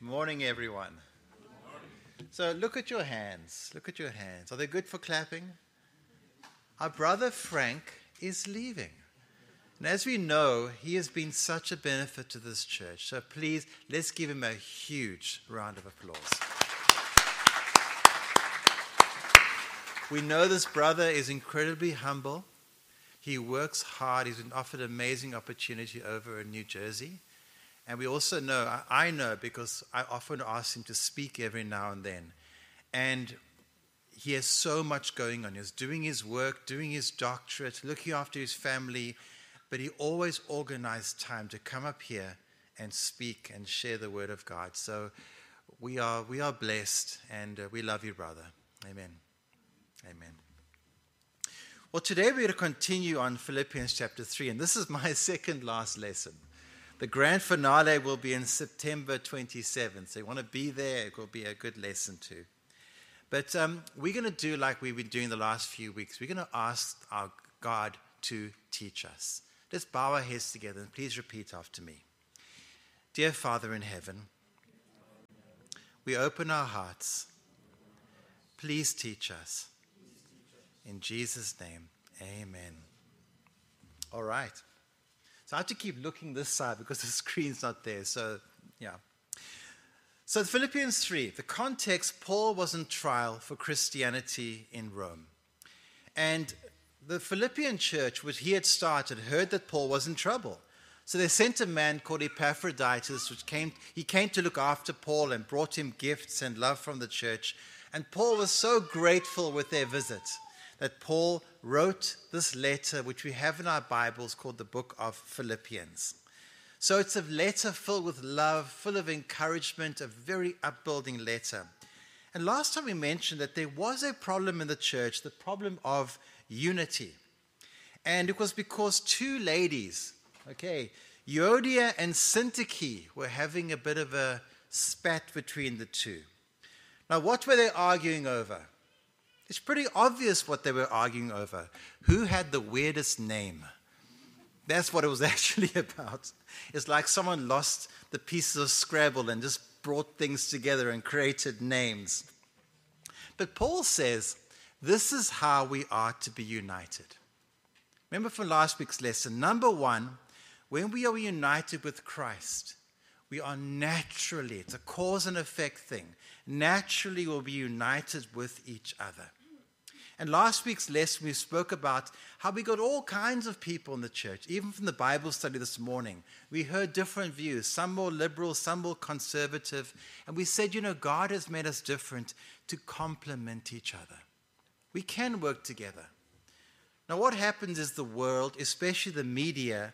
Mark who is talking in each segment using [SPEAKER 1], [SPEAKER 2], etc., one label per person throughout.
[SPEAKER 1] Morning, everyone. So look at your hands. Look at your hands. Are they good for clapping? Our brother Frank is leaving. And as we know, he has been such a benefit to this church. So please, let's give him a huge round of applause. We know this brother is incredibly humble. He works hard. He's been offered an amazing opportunity over in New Jersey. And we also know, I know because I often ask him to speak every now and then. And he has so much going on. He's doing his work, doing his doctorate, looking after his family. But he always organized time to come up here and speak and share the word of God. So we are blessed, and we love you, brother. Amen. Amen. Well, today we're going to continue on Philippians chapter 3, and this is my second last lesson. The grand finale will be in September 27th, so you want to be there. It will be a good lesson too. But we're going to do like we've been doing the last few weeks. We're going to ask our God to teach us. Let's bow our heads together and please repeat after me. Dear Father in heaven, we open our hearts. Please teach us. In Jesus' name, amen. All right. So I have to keep looking this side because the screen's not there. So, yeah. So Philippians 3, the context, Paul was on trial for Christianity in Rome. And the Philippian church, which he had started, heard that Paul was in trouble. So they sent a man called Epaphroditus, he came to look after Paul and brought him gifts and love from the church. And Paul was so grateful with their visit that Paul wrote this letter, which we have in our Bibles, called the book of Philippians. So it's a letter filled with love, full of encouragement, a very upbuilding letter. And last time we mentioned that there was a problem in the church, the problem of unity. And it was because two ladies, Euodia and Syntyche, were having a bit of a spat between the two. Now, what were they arguing over? It's pretty obvious what they were arguing over. Who had the weirdest name? That's what it was actually about. It's like someone lost the pieces of Scrabble and just brought things together and created names. But Paul says, this is how we are to be united. Remember from last week's lesson, number one, when we are united with Christ, we are naturally, it's a cause and effect thing, naturally will be united with each other. And last week's lesson, we spoke about how we got all kinds of people in the church. Even from the Bible study this morning, we heard different views, some more liberal, some more conservative. And we said, God has made us different to complement each other. We can work together. Now, what happens is the world, especially the media,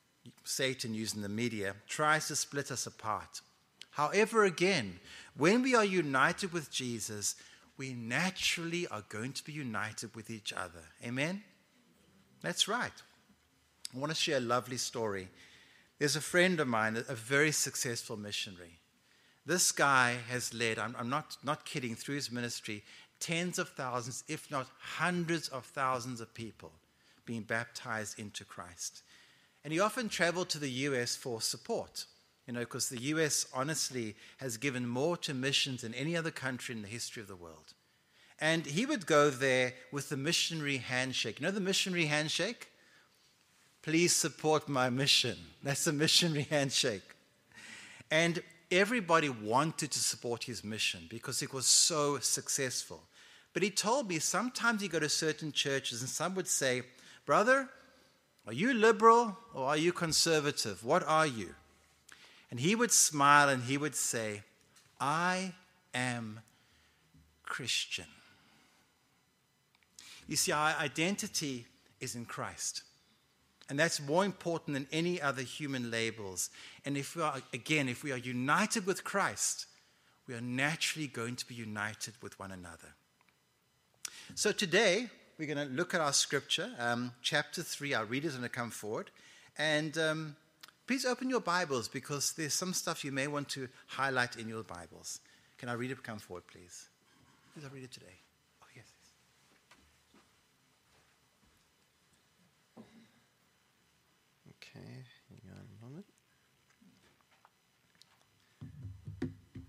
[SPEAKER 1] Satan using the media, tries to split us apart. However, again, when we are united with Jesus, we naturally are going to be united with each other. Amen? That's right. I want to share a lovely story. There's a friend of mine, a very successful missionary. This guy has led, I'm not kidding, through his ministry, tens of thousands, if not hundreds of thousands of people being baptized into Christ. And he often traveled to the U.S. for support, because the U.S. honestly has given more to missions than any other country in the history of the world. And he would go there with the missionary handshake. You know the missionary handshake? Please support my mission. That's the missionary handshake. And everybody wanted to support his mission because it was so successful. But he told me sometimes he'd go to certain churches and some would say, brother, are you liberal or are you conservative? What are you? And he would smile and he would say, I am Christian. You see, our identity is in Christ. And that's more important than any other human labels. And if we are united with Christ, we are naturally going to be united with one another. So today, we're going to look at our scripture, chapter 3. Our readers are going to come forward. And please open your Bibles because there's some stuff you may want to highlight in your Bibles. Can I read it? Come forward, please. Please, I'll read it today. Oh, yes.
[SPEAKER 2] Okay, hang on a moment.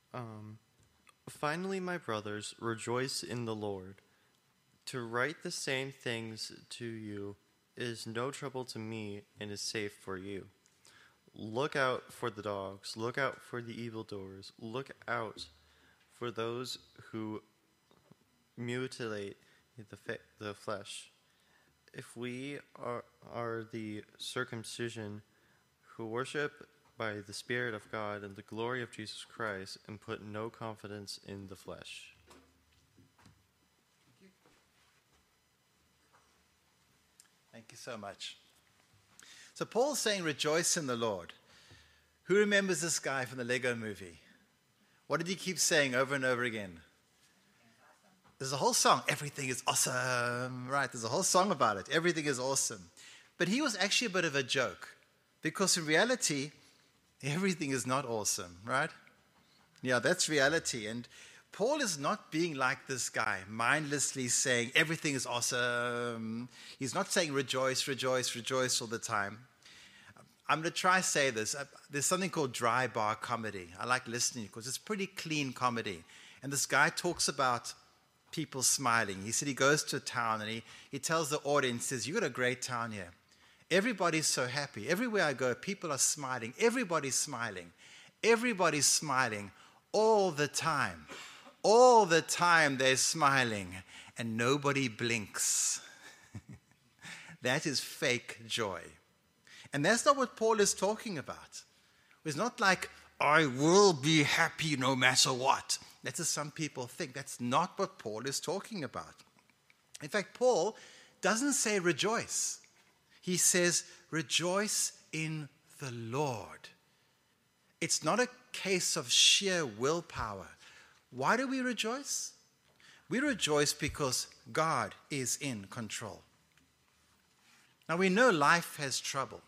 [SPEAKER 2] Finally, my brothers, rejoice in the Lord. To write the same things to you is no trouble to me and is safe for you. Look out for the dogs, look out for the evildoers, look out for those who mutilate the flesh. If we are the circumcision who worship by the Spirit of God and the glory of Jesus Christ and put no confidence in the flesh.
[SPEAKER 1] Thank you so much. So Paul's saying, rejoice in the Lord. Who remembers this guy from the Lego movie? What did he keep saying over and over again? There's a whole song, everything is awesome, right? There's a whole song about it, everything is awesome. But he was actually a bit of a joke, because in reality, everything is not awesome, right? Yeah, that's reality. And Paul is not being like this guy, mindlessly saying everything is awesome. He's not saying rejoice, rejoice, rejoice all the time. I'm going to try to say this. There's something called dry bar comedy. I like listening because it's pretty clean comedy. And this guy talks about people smiling. He said he goes to a town and he tells the audience, says, you got a great town here. Everybody's so happy. Everywhere I go, people are smiling. Everybody's smiling. Everybody's smiling all the time. All the time they're smiling and nobody blinks. That is fake joy. And that's not what Paul is talking about. It's not like, I will be happy no matter what. That's what some people think. That's not what Paul is talking about. In fact, Paul doesn't say rejoice. He says, rejoice in the Lord. It's not a case of sheer willpower. Why do we rejoice? We rejoice because God is in control. Now we know life has trouble.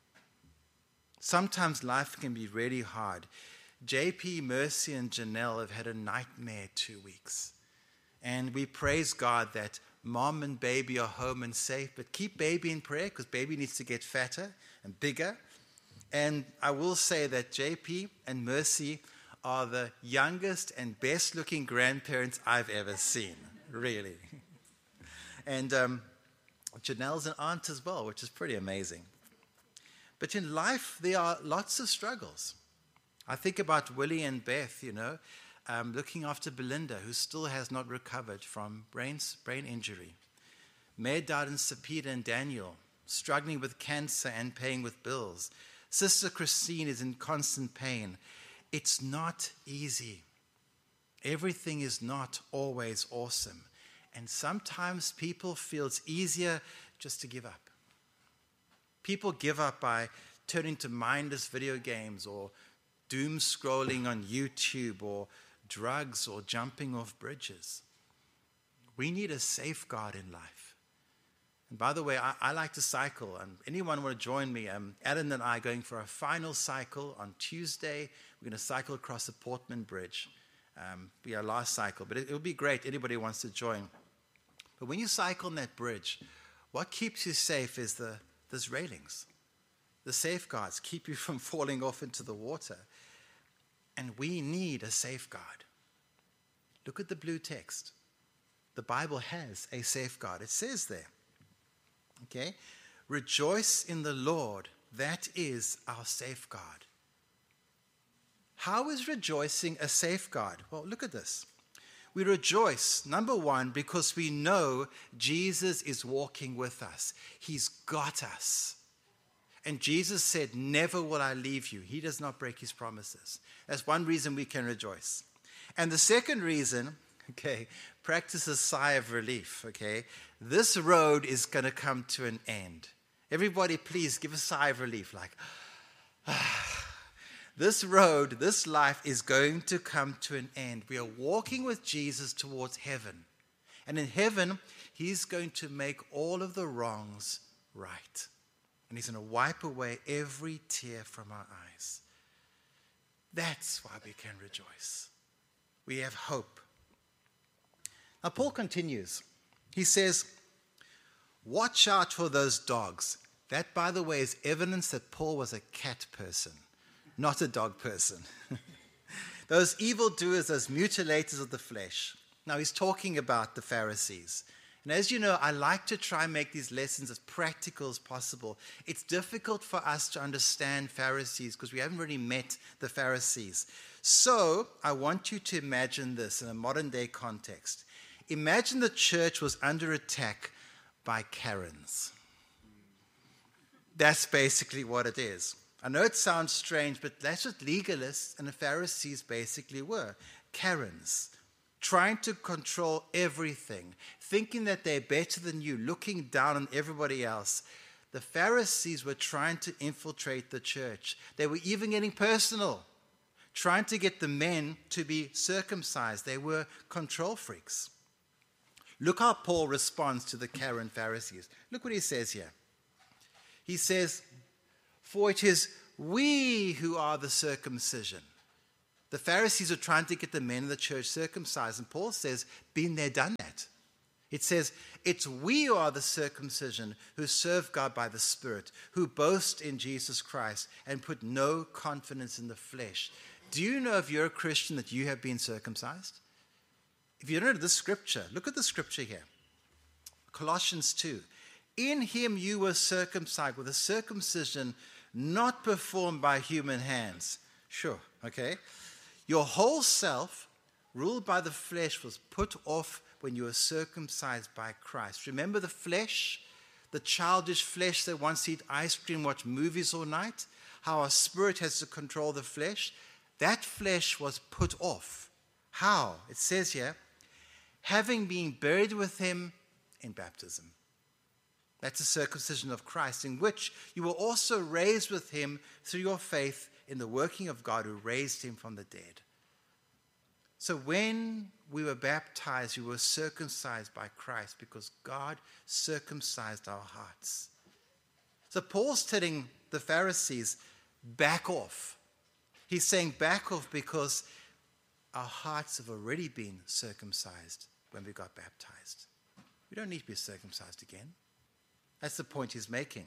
[SPEAKER 1] Sometimes life can be really hard. JP, Mercy, and Janelle have had a nightmare 2 weeks. And we praise God that mom and baby are home and safe, but keep baby in prayer because baby needs to get fatter and bigger. And I will say that JP and Mercy are the youngest and best looking grandparents I've ever seen, really. And Janelle's an aunt as well, which is pretty amazing. But in life, there are lots of struggles. I think about Willie and Beth, looking after Belinda, who still has not recovered from brain injury. Medad and Sapita and Daniel, struggling with cancer and paying with bills. Sister Christine is in constant pain. It's not easy. Everything is not always awesome. And sometimes people feel it's easier just to give up. People give up by turning to mindless video games or doom scrolling on YouTube or drugs or jumping off bridges. We need a safeguard in life. And by the way, I like to cycle. Anyone want to join me? Alan and I are going for our final cycle on Tuesday. We're going to cycle across the Portman Bridge. Be our last cycle, but it will be great. Anybody wants to join. But when you cycle on that bridge, what keeps you safe is there's railings. The safeguards keep you from falling off into the water. And we need a safeguard. Look at the blue text. The Bible has a safeguard. It says there, okay, rejoice in the Lord. That is our safeguard. How is rejoicing a safeguard? Well, look at this. We rejoice, number one, because we know Jesus is walking with us. He's got us. And Jesus said, never will I leave you. He does not break his promises. That's one reason we can rejoice. And the second reason, practice a sigh of relief, This road is going to come to an end. Everybody, please give a sigh of relief, like, This road, this life is going to come to an end. We are walking with Jesus towards heaven. And in heaven, he's going to make all of the wrongs right. And he's going to wipe away every tear from our eyes. That's why we can rejoice. We have hope. Now, Paul continues. He says, watch out for those dogs. That, by the way, is evidence that Paul was a cat person, not a dog person. Those evildoers, those mutilators of the flesh. Now he's talking about the Pharisees. And as you know, I like to try and make these lessons as practical as possible. It's difficult for us to understand Pharisees because we haven't really met the Pharisees. So I want you to imagine this in a modern day context. Imagine the church was under attack by Karens. That's basically what it is. I know it sounds strange, but that's what legalists and the Pharisees basically were. Karens. Trying to control everything, thinking that they're better than you, looking down on everybody else. The Pharisees were trying to infiltrate the church. They were even getting personal, trying to get the men to be circumcised. They were control freaks. Look how Paul responds to the Karen Pharisees. Look what he says here. He says, "For it is we who are the circumcision." The Pharisees are trying to get the men of the church circumcised. And Paul says, been there, done that. It says, it's we who are the circumcision who serve God by the Spirit, who boast in Jesus Christ and put no confidence in the flesh. Do you know if you're a Christian that you have been circumcised? If you don't know this scripture, look at the scripture here. Colossians 2. In him you were circumcised with a circumcision not performed by human hands. Sure, okay. Your whole self, ruled by the flesh, was put off when you were circumcised by Christ. Remember the flesh, the childish flesh that wants to eat ice cream, watch movies all night? How our spirit has to control the flesh? That flesh was put off. How? It says here, having been buried with him in baptism. That's the circumcision of Christ, in which you were also raised with him through your faith in the working of God who raised him from the dead. So when we were baptized, we were circumcised by Christ because God circumcised our hearts. So Paul's telling the Pharisees, back off. He's saying back off because our hearts have already been circumcised when we got baptized. We don't need to be circumcised again. That's the point he's making.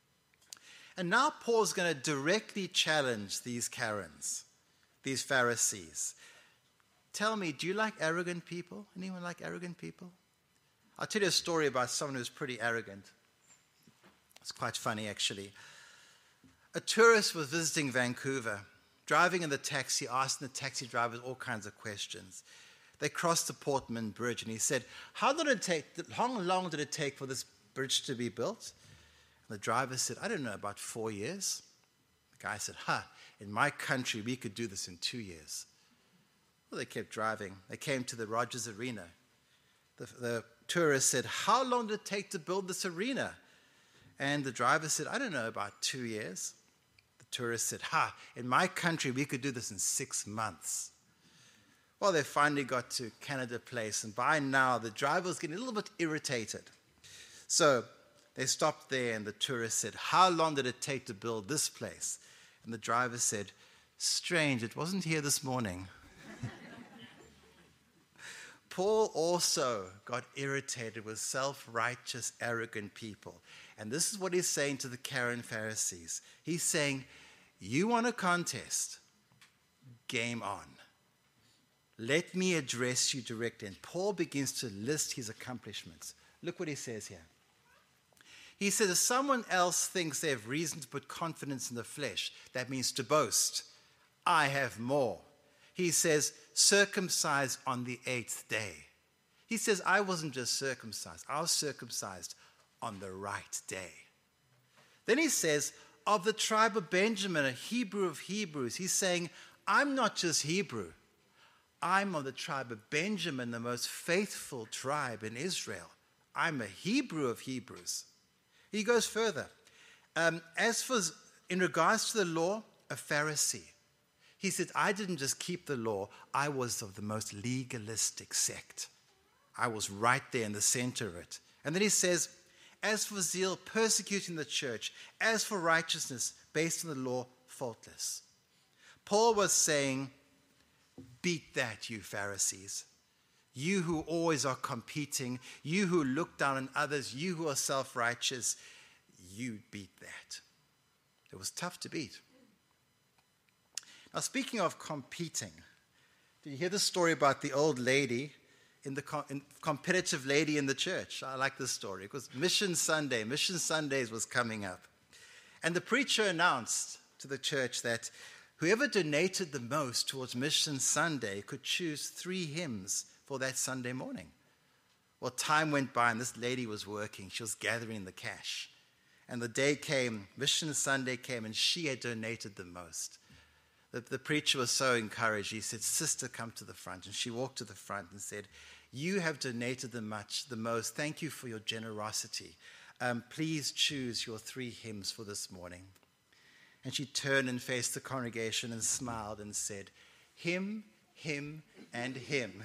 [SPEAKER 1] And now Paul's going to directly challenge these Karens, these Pharisees. Tell me, do you like arrogant people? Anyone like arrogant people? I'll tell you a story about someone who's pretty arrogant. It's quite funny, actually. A tourist was visiting Vancouver. Driving in the taxi, asking the taxi drivers all kinds of questions. They crossed the Portman Bridge, and he said, how long did it take for this bridge to be built? The driver said, I don't know, about 4 years. The guy said, in my country, we could do this in 2 years. Well, they kept driving. They came to the Rogers Arena. The tourist said, how long did it take to build this arena? And the driver said, I don't know, about 2 years. The tourist said, in my country, we could do this in 6 months. Well, they finally got to Canada Place, and by now, the driver was getting a little bit irritated. So they stopped there, and the tourist said, how long did it take to build this place? And the driver said, strange, it wasn't here this morning. Paul also got irritated with self-righteous, arrogant people. And this is what he's saying to the Karen Pharisees. He's saying, you want a contest? Game on. Let me address you directly. And Paul begins to list his accomplishments. Look what he says here. He says, if someone else thinks they have reason to put confidence in the flesh, that means to boast. I have more. He says, circumcised on the 8th day. He says, I wasn't just circumcised. I was circumcised on the right day. Then he says, of the tribe of Benjamin, a Hebrew of Hebrews. He's saying, I'm not just Hebrew. I'm of the tribe of Benjamin, the most faithful tribe in Israel. I'm a Hebrew of Hebrews. He goes further. As for in regards to the law, a Pharisee. He said, I didn't just keep the law, I was of the most legalistic sect. I was right there in the center of it. And then he says, as for zeal, persecuting the church. As for righteousness, based on the law, faultless. Paul was saying, beat that, you Pharisees. You who always are competing, you who look down on others, you who are self-righteous, you beat that. It was tough to beat. Now, speaking of competing, Do you hear the story about the old lady, competitive lady in the church? I like this story. It was Mission Sundays was coming up. And the preacher announced to the church that whoever donated the most towards Mission Sunday could choose 3 hymns for that Sunday morning. Well, time went by and this lady was working. She was gathering the cash. And the day came, Mission Sunday came, and she had donated the most. The preacher was so encouraged. He said, "Sister, come to the front." And she walked to the front and said, "You have donated the most. Thank you for your generosity. Please choose your 3 hymns for this morning." And she turned and faced the congregation and smiled and said, "Hymn, hymn, and hymn."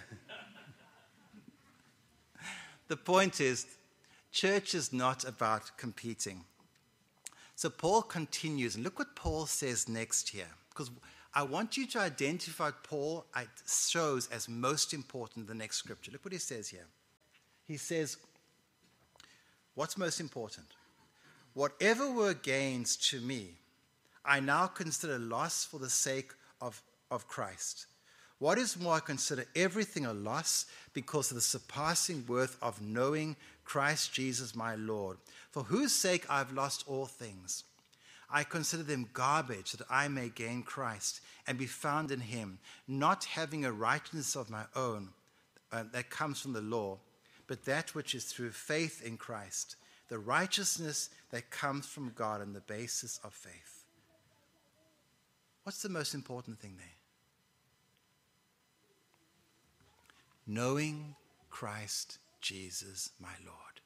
[SPEAKER 1] The point is, church is not about competing. So Paul continues, and look what Paul says next here, because I want you to identify what Paul shows as most important in the next scripture. Look what he says here. He says, what's most important? "Whatever were gains to me, I now consider loss for the sake of Christ. What is more, I consider everything a loss because of the surpassing worth of knowing Christ Jesus my Lord, for whose sake I've lost all things. I consider them garbage that I may gain Christ and be found in him, not having a righteousness of my own that comes from the law, but that which is through faith in Christ, the righteousness that comes from God on the basis of faith." What's the most important thing there? Knowing Christ Jesus my Lord.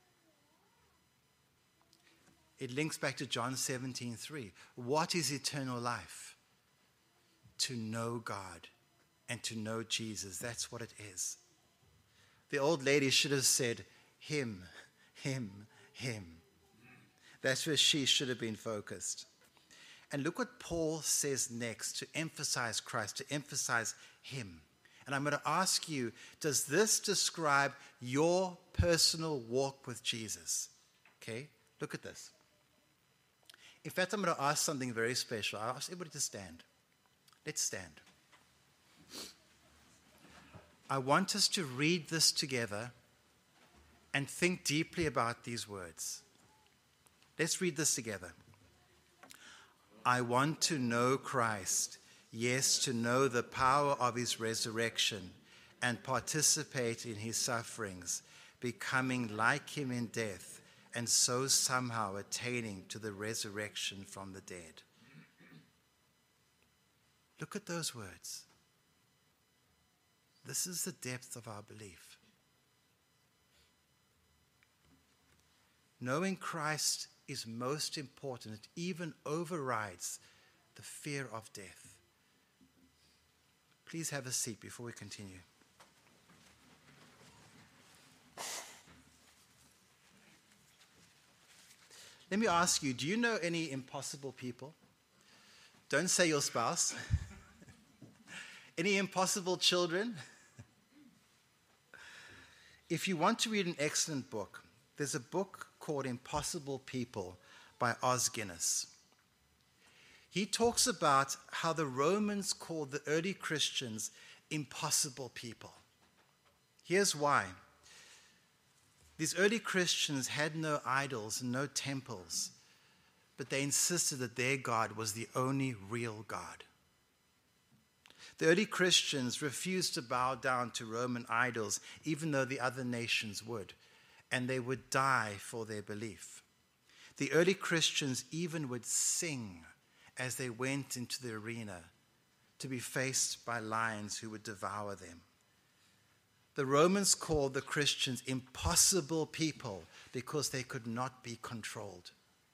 [SPEAKER 1] It links back to John 17:3. What is eternal life? To know God and to know Jesus. That's what it is. The old lady should have said, "Him, him, him." That's where she should have been focused. And look what Paul says next to emphasize Christ, to emphasize him. And I'm going to ask you, does this describe your personal walk with Jesus? Okay, look at this. In fact, I'm going to ask something very special. I'll ask everybody to stand. Let's stand. I want us to read this together and think deeply about these words. Let's read this together. I want to know Christ, yes, to know the power of his resurrection and participate in his sufferings, becoming like him in death, and so somehow attaining to the resurrection from the dead. Look at those words. This is the depth of our belief. Knowing Christ is most important. It even overrides the fear of death. Please have a seat before we continue. Let me ask you, do you know any impossible people? Don't say your spouse. Any impossible children? If you want to read an excellent book, there's a book called Impossible People by Os Guinness. He talks about how the Romans called the early Christians impossible people. Here's why. These early Christians had no idols and no temples, but they insisted that their God was the only real God. The early Christians refused to bow down to Roman idols, even though the other nations would, and they would die for their belief. The early Christians even would sing as they went into the arena to be faced by lions who would devour them. The Romans called the Christians impossible people because they could not be controlled.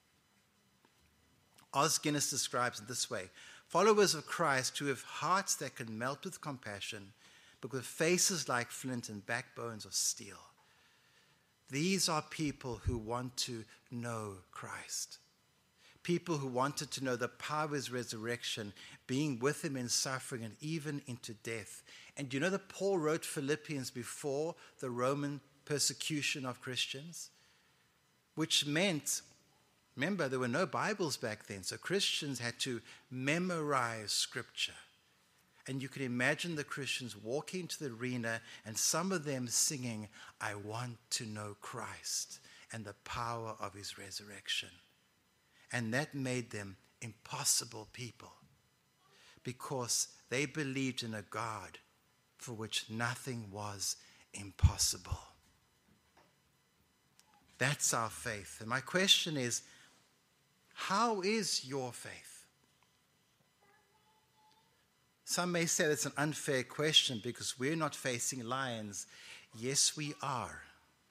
[SPEAKER 1] Os Guinness describes it this way: followers of Christ who have hearts that can melt with compassion, but with faces like flint and backbones of steel. These are people who want to know Christ. People who wanted to know the power of his resurrection, being with him in suffering and even into death. And do you know that Paul wrote Philippians before the Roman persecution of Christians? Which meant, remember, there were no Bibles back then, so Christians had to memorize Scripture. And you can imagine the Christians walking into the arena and some of them singing, "I want to know Christ and the power of his resurrection." And that made them impossible people because they believed in a God for which nothing was impossible. That's our faith. And my question is, how is your faith? Some may say that's an unfair question because we're not facing lions. Yes, we are.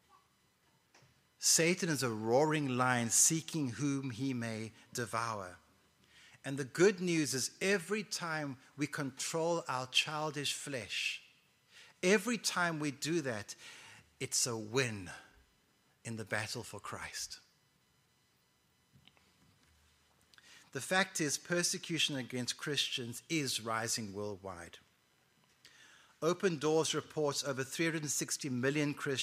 [SPEAKER 1] Satan is a roaring lion seeking whom he may devour. And the good news is every time we control our childish flesh, every time we do that, it's a win in the battle for Christ. The fact is, persecution against Christians is rising worldwide. Open Doors reports over 360 million Christians